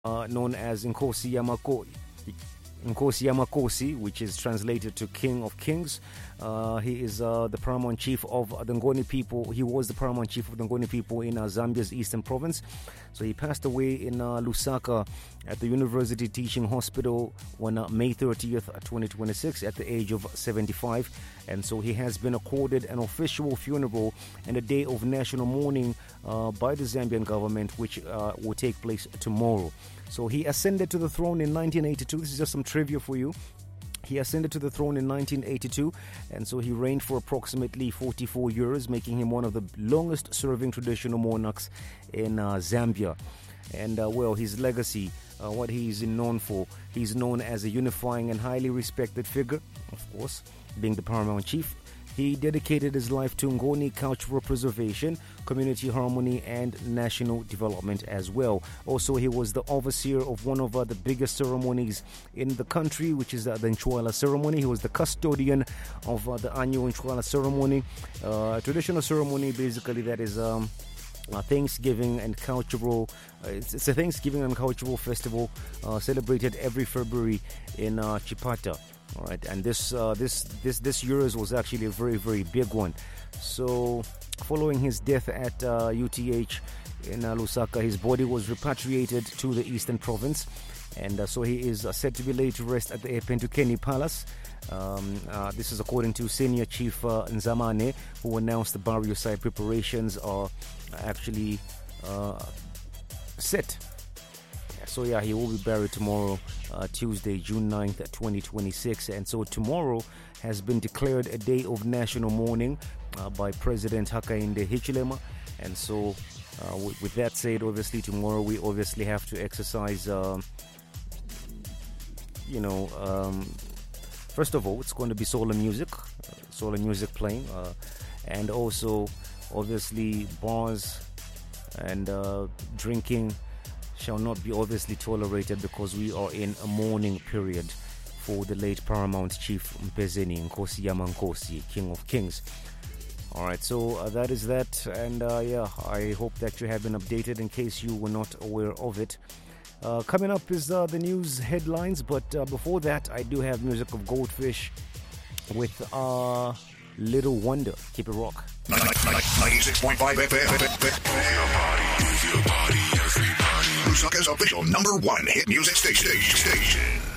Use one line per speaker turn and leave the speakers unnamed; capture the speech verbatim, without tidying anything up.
uh, known as Nkosi Yamako. Nkosi Yamakosi, which is translated to King of Kings. Uh, he is uh, the paramount chief of the Ngoni people. He was the paramount chief of the Ngoni people in uh, Zambia's eastern province. So he passed away in uh, Lusaka at the University Teaching Hospital on uh, May thirtieth, twenty twenty-six at the age of seventy-five. And so he has been accorded an official funeral and a day of national mourning uh, by the Zambian government, which uh, will take place tomorrow. So he ascended to the throne in nineteen eighty-two. This is just some trivia for you. He ascended to the throne in nineteen eighty-two, and so he reigned for approximately forty-four years, making him one of the longest-serving traditional monarchs in uh, Zambia. And, uh, well, his legacy, uh, what he is known for, he's known as a unifying and highly respected figure, of course, being the paramount chief. He dedicated his life to Ngoni cultural preservation, community harmony, and national development as well. Also, he was the overseer of one of uh, the biggest ceremonies in the country, which is uh, the Nchwala ceremony. He was the custodian of uh, the annual Nchwala ceremony, uh, a traditional ceremony basically that is um, uh, Thanksgiving and cultural. Uh, it's, it's a Thanksgiving and cultural festival uh, celebrated every February in uh, Chipata. All right, and this uh, this this this year's was actually a very very big one. So, following his death at uh, U T H in uh, Lusaka, his body was repatriated to the Eastern Province, and uh, so he is uh, said to be laid to rest at the Epentukeni Palace. Um, uh, this is according to Senior Chief uh, Nzamane, who announced the burial site preparations are actually uh, set. So yeah, he will be buried tomorrow, uh, Tuesday, June ninth, twenty twenty-six. And so tomorrow has been declared a day of national mourning uh, by President Hakainde Hichilema. And so uh, w- with that said, obviously tomorrow we obviously have to exercise, uh, you know, um, first of all, it's going to be solar music, uh, solar music playing. Uh, and also, obviously, bars and uh, drinking shall not be obviously tolerated because we are in a mourning period for the late paramount chief Mpezeni Nkosi Yamankosi, King of Kings. Alright, so uh, that is that, and uh, yeah, I hope that you have been updated in case you were not aware of it. Uh, coming up is uh, the news headlines, but uh, before that, I do have music of Goldfish with uh, Little Wonder. Keep it rock.
ninety-six point five F M. Your body, your body, everybody. Lusaka's official number one hit music station. station.